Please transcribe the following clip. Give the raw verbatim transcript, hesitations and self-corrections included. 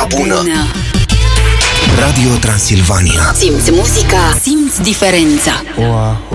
bună. bună Radio Transilvania. Simți muzica, simți diferența. Oa,